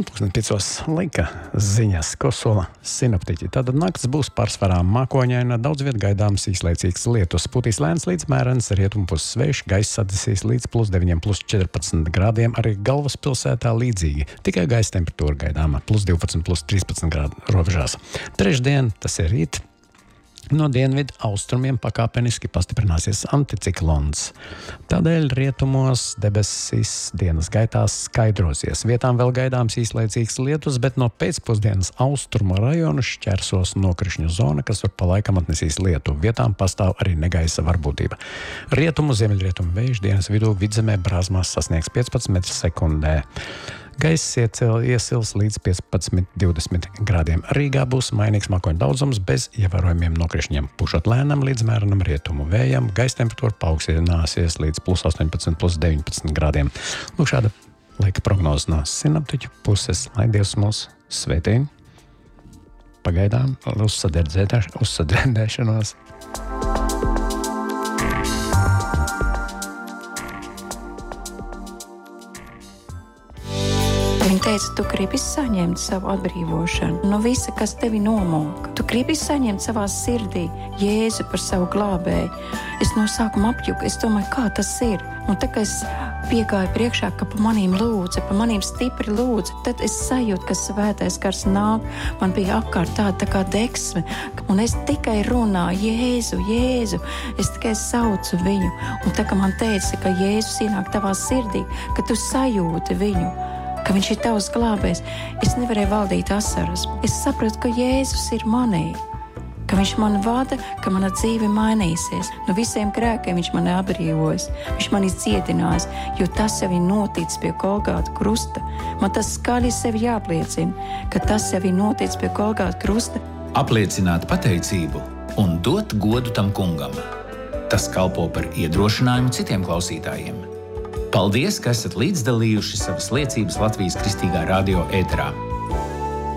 5 laika ziņas, ko sola sinoptiķi. Tātad nakts būs pārsvarā mākoņaina, daudz viet gaidāms īslaicīgs lietus. Pūtīs lēns līdz mērens, rietumpuses vējš, gaiss sadesīs līdz +9, +14 grādiem, arī galvaspilsētā līdzīgi. Tikai gaisa temperatūra gaidāma +12, +13 grādu robežās. Trešdien, tas ir rīt. No dienvidu austrumiem pakāpeniski pastiprināsies anticiklons. Tādēļ rietumos debesis dienas gaitā skaidrosies. Vietām vēl gaidāms īslaicīgs lietus, bet no pēcpusdienas austrumu rajonu šķērsos nokrišņu zona, kas var pa laikam atnesīs lietu. Vietām pastāv arī negaisa varbūtība. Rietumu, ziemeļrietumu vējš dienas vidū vidzemē brāzmās sasniegs 15 m/sekundē. Gaiss iesils līdz 15-20 grādiem. Rīgā būs mainīgs mākoņu daudzums bez ievērojumiem nokrišņiem. Pušot lēnam līdz mērenam rietumu vējam, gaisa temperatūra paaugstināsies līdz +18, +19 grādiem. Lūk, šāda laika prognoze no sinoptiķu puses. Lai Dievs mūs svētī. Pagaidām uz sadzirdēšanos. Viņa teica, tu gribi saņemt savu atbrīvošanu no visa, kas tevi nomoka. Tu gribi saņemt savā sirdī Jēzu par savu glābēju. Es no sākuma apjuku, es domāju, kā tas ir. Un tā kā es piegāju priekšā, ka pa manīm lūdza, pa manīm stipri lūdza, tad es sajūtu, ka svētais gars nāk. Man bija apkārt tāda tā kā deksme, un es tikai runāju, Jēzu, Jēzu. Es tikai saucu viņu. Un tā kā man teica, ka Jēzus ienāk tavā sirdī, ka tu sajūti viņu, ka viņš ir tavs glābējs, es nevarēju valdīt asaras. Es sapratu, ka Jēzus ir manī, ka viņš man vada, ka mana dzīve mainīsies. No visiem grēkiem viņš mani atbrīvojas, viņš mani dziedinājis, jo tas jau ir noticis pie Golgāta krusta. Man tas skaļi sevi jāpliecina, ka tas jau ir noticis pie Golgāta krusta. Apliecināt pateicību un dot godu tam kungam. Tas kalpo par iedrošinājumu citiem klausītājiem. Paldies, ka esat līdzdalījuši savas liecības Latvijas Kristīgā radio ēterā.